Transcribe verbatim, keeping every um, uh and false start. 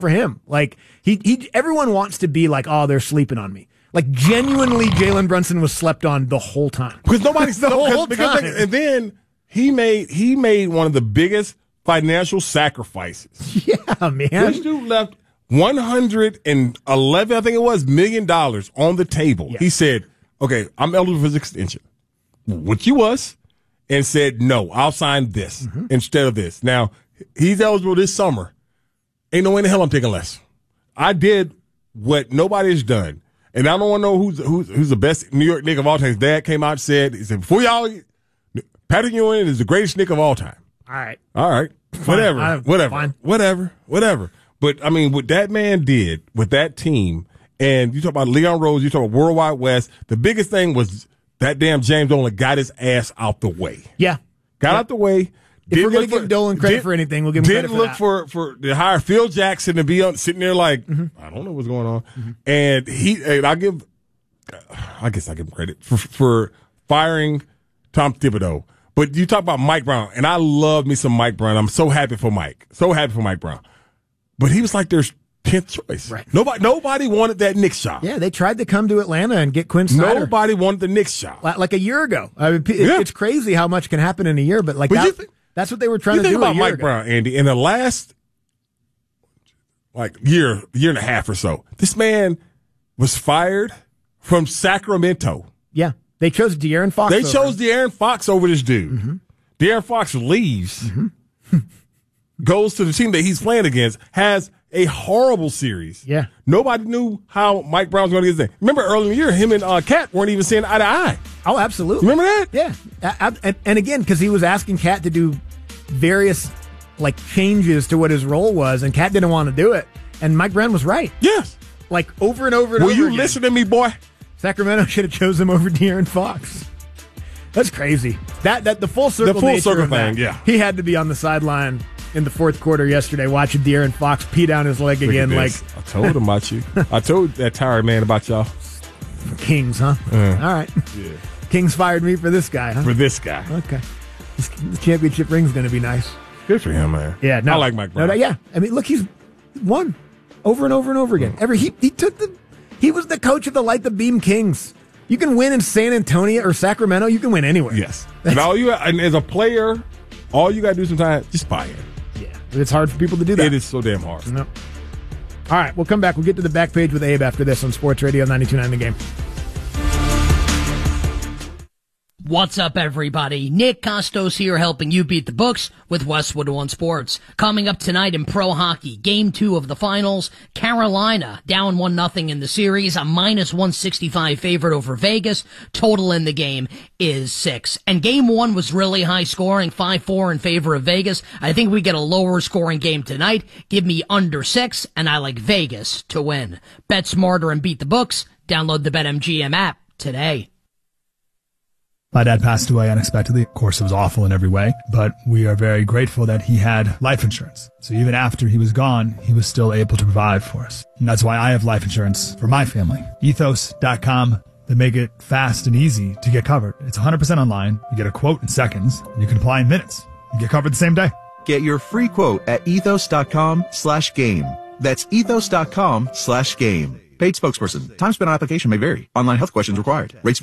for him. Like, he, he, everyone wants to be like, oh, they're sleeping on me. Like, genuinely, Jalen Brunson was slept on the whole time. Because nobody's the whole because, time. And then he made he made one of the biggest financial sacrifices. Yeah, man. This dude left one hundred eleven, I think it was, million dollars on the table. Yeah. He said, okay, I'm eligible for this extension, which he was, and said, no, I'll sign this mm-hmm. instead of this. Now, he's eligible this summer. Ain't no way in the hell I'm taking less. I did what nobody has done. And I don't want to know who's, who's who's the best New York Knick of all time. His dad came out and said, he said, before y'all, Patrick Ewing is the greatest Knick of all time. All right. All right. Fine. Whatever. I, whatever. Fine. Whatever. Whatever. But, I mean, what that man did with that team, and you talk about Leon Rose, you talk about Worldwide West, the biggest thing was that damn James Dolan got his ass out the way. Yeah. Got yeah. out the way. If we're going to give Dolan credit did, for anything, we'll give him credit for Didn't look for, for to hire Phil Jackson to be on, sitting there like, mm-hmm. I don't know what's going on. Mm-hmm. And he, and I give, I guess I give him credit for, for firing Tom Thibodeau. But you talk about Mike Brown, and I love me some Mike Brown. I'm so happy for Mike. So happy for Mike Brown. But he was like their tenth choice. Right. Nobody nobody wanted that Knicks job. Yeah, they tried to come to Atlanta and get Quinn Snyder. Nobody wanted the Knicks job. Like a year ago. I mean, yeah. It's crazy how much can happen in a year, but like but that, think, that's what they were trying you to think do about a year Mike ago. Brown, Andy, in the last like year, year and a half or so, this man was fired from Sacramento. Yeah. They chose De'Aaron Fox. They over. chose De'Aaron Fox over this dude. Mm-hmm. De'Aaron Fox leaves, mm-hmm. goes to the team that he's playing against, has a horrible series. Yeah. Nobody knew how Mike Brown was going to get his thing. Remember earlier in the year, him and uh, Cat weren't even seeing eye to eye. Oh, absolutely. Remember that? Yeah. I, I, and, and again, because he was asking Cat to do various like changes to what his role was, and Cat didn't want to do it. And Mike Brown was right. Yes. Like over and over and Will over you again. listen to me, boy? Sacramento should have chosen him over De'Aaron Fox. That's crazy. That that the full circle, the full nature circle of that, thing. Yeah, he had to be on the sideline in the fourth quarter yesterday, watching De'Aaron Fox pee down his leg Look again. Like I told him about you. I told that tired man about y'all. Kings, huh? Uh, All right. Yeah. Kings fired me for this guy, huh? For this guy. Okay. This, the championship ring's going to be nice. Good for him, man. Yeah, no, I like Mike Brown. No, no, yeah, I mean, look, he's won over and over and over again. Every he he took the he was the coach of the Light the Beam Kings. You can win in San Antonio or Sacramento. You can win anywhere. Yes. And all you and as a player, all you got to do sometimes just buy in. Yeah, it's hard for people to do that. It is so damn hard. No. All right, we'll come back. We'll get to the back page with Abe after this on Sports Radio ninety-two point nine The Game. What's up, everybody? Nick Costos here, helping you beat the books with Westwood One Sports. Coming up tonight in pro hockey, game two of the finals, Carolina down one nothing in the series, a minus one sixty-five favorite over Vegas. Total in the game is six. And game one was really high scoring, five four in favor of Vegas. I think we get a lower scoring game tonight. Give me under six, and I like Vegas to win. Bet smarter and beat the books. Download the BetMGM app today. My dad passed away unexpectedly. Of course, it was awful in every way, but we are very grateful that he had life insurance. So even after he was gone, he was still able to provide for us. And that's why I have life insurance for my family. Ethos dot com. They make it fast and easy to get covered. It's one hundred percent online. You get a quote in seconds. And you can apply in minutes. You get covered the same day. Get your free quote at ethos dot com slash game. That's ethos dot com slash game. Paid spokesperson. Time spent on application may vary. Online health questions required. Rates